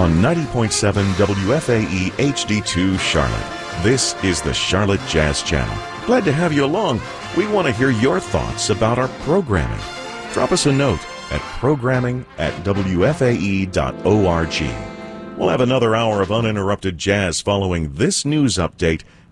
on 90.7 WFAE HD2 Charlotte. This is the Charlotte Jazz Channel. Glad to have you along. We want to hear your thoughts about our programming. Drop us a note at programming@wfae.org. We'll have another hour of uninterrupted jazz following this news update